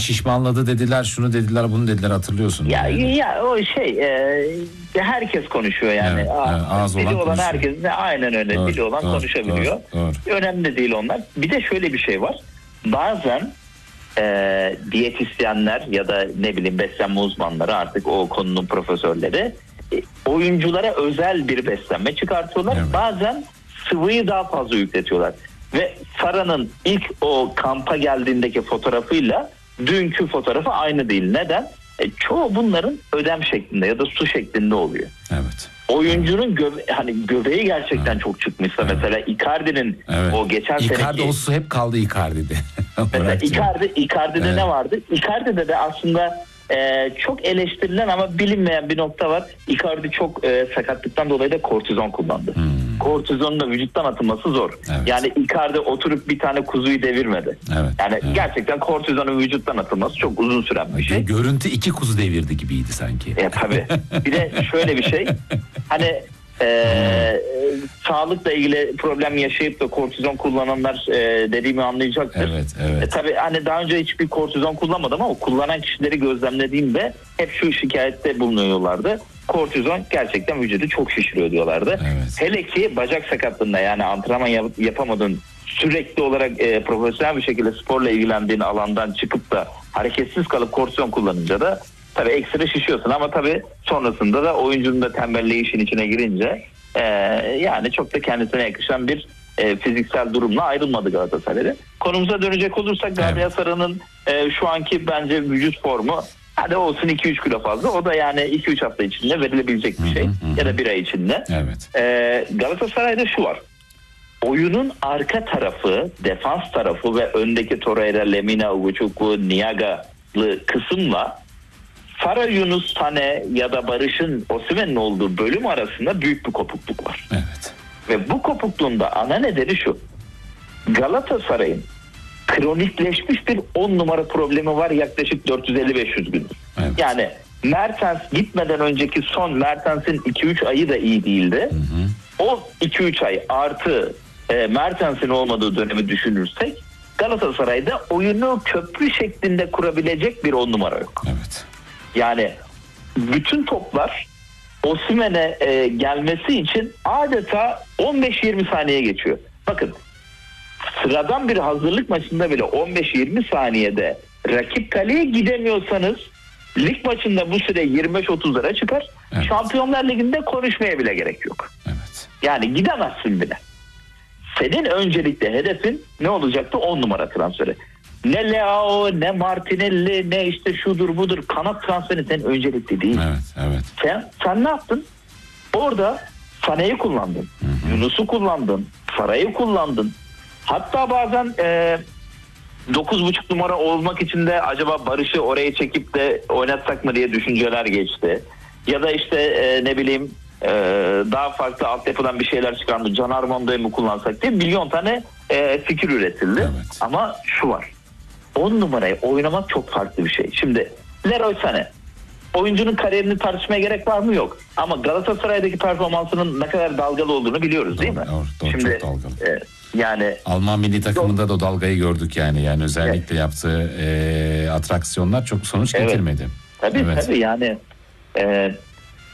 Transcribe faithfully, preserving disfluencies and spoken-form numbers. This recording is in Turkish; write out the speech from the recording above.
şişmanladı dediler, şunu dediler, bunu dediler, hatırlıyorsun. Ya yani. ya o şey e, herkes konuşuyor yani. Evet, evet, ağız dili olan olan herkes de aynen öyle doğru, dili olan doğru, konuşabiliyor. Doğru, doğru. Önemli değil onlar. Bir de şöyle bir şey var. Bazen e, diyetisyenler ya da ne bileyim beslenme uzmanları, artık o konunun profesörleri e, oyunculara özel bir beslenme çıkartıyorlar. Evet. Bazen sıvıyı daha fazla yükletiyorlar. Ve Farah'ın ilk o kampa geldiğindeki fotoğrafıyla dünkü fotoğrafı aynı değil. Neden? E, çoğu bunların ödem şeklinde ya da su şeklinde oluyor. Evet. Oyuncunun göbe- hani göbeği gerçekten evet. çok çıkmışsa, evet. mesela Icardi'nin evet. o geçen Icardi seneki... o su hep kaldı Icardi'de. mesela Icardi, Icardi'de evet. ne vardı? Icardi'de de aslında e, çok eleştirilen ama bilinmeyen bir nokta var. Icardi çok e, sakatlıktan dolayı da kortizon kullandı. Hmm. Kortizonun da vücuttan atılması zor. Evet. Yani Icardi oturup bir tane kuzuyu devirmedi. Evet. Yani evet. gerçekten kortizonun vücuttan atılması çok uzun süren bir şey. Görüntü iki kuzu devirdi gibiydi sanki. E tabii. Bir de şöyle bir şey. Hani e, sağlıkla ilgili problem yaşayıp da kortizon kullananlar e, dediğimi anlayacaktır. Evet, evet. E, tabii hani daha önce hiçbir kortizon kullanmadım ama kullanan kişileri gözlemlediğimde hep şu şikayette bulunuyorlardı. Kortizon gerçekten vücudu çok şişiriyor diyorlardı. Evet. Hele ki bacak sakatlığında, yani antrenman yap- yapamadığın, sürekli olarak e, profesyonel bir şekilde sporla ilgilendiğin alandan çıkıp da hareketsiz kalıp kortizon kullanınca da tabii ekstra şişiyorsun. Ama tabii sonrasında da oyuncunun da tembelliği işin içine girince e, yani çok da kendisine yakışan bir e, fiziksel durumla ayrılmadı Galatasaray'da. Konumuza dönecek olursak Galatasaray'ın e, şu anki bence vücut formu, hadi olsun iki üç kilo fazla, o da yani iki üç hafta içinde verilebilecek bir şey. Hı hı hı. Ya da bir ay içinde. Evet. E, Galatasaray'da şu var. Oyunun arka tarafı, defans tarafı ve öndeki Torreira, Lemina, Ugochukwu, Niaga'lı kısımla Farah, Yunus, Sané ya da Barış'ın, Osimhen'in olduğu bölüm arasında büyük bir kopukluk var. Evet. Ve bu kopukluğun da ana nedeni şu. Galatasaray'ın kronikleşmiş bir on numara problemi var yaklaşık dört yüz elli beş yüz gündür. Evet. Yani Mertens gitmeden önceki son Mertens'in iki üç ayı da iyi değildi. Hı hı. O iki üç ay artı e, Mertens'in olmadığı dönemi düşünürsek Galatasaray'da oyunu köprü şeklinde kurabilecek bir on numara yok. Evet. Yani bütün toplar Osimhen'e e, gelmesi için adeta on beş yirmi saniye geçiyor. Bakın, sıradan bir hazırlık maçında bile on beş yirmi saniyede rakip kaleye gidemiyorsanız lig maçında bu süre yirmi beş otuzlara çıkar. Evet. Şampiyonlar Ligi'nde konuşmaya bile gerek yok. Evet. Yani gidemezsin bile. Senin öncelikle hedefin ne olacaktı? on numara transferi. Ne Leao, ne Martinelli, ne işte şudur budur, kanat transferi senin öncelikli değil. Evet, evet. Sen, sen ne yaptın? Orada Sané'yi kullandın. Hı hı. Yunus'u kullandın. Farah'ı kullandın. Hatta bazen e, dokuz buçuk numara olmak için de acaba Barış'ı oraya çekip de oynatsak mı diye düşünceler geçti. Ya da işte e, ne bileyim e, daha farklı altyapıdan bir şeyler çıkardı. Can Armando'yu mu kullansak diye milyon tane e, fikir üretildi. Evet. Ama şu var. on numarayı oynamak çok farklı bir şey. Şimdi Leroy Sané. Oyuncunun kariyerini tartışmaya gerek var mı? Yok. Ama Galatasaray'daki performansının ne kadar dalgalı olduğunu biliyoruz, doğru, değil mi? Doğru, doğru, Şimdi çok dalgalı. E, yani Alman milli takımında da o dalgayı gördük yani. Yani özellikle evet. yaptığı e, atraksiyonlar çok sonuç evet. getirmedi. Tabii evet. tabii yani e,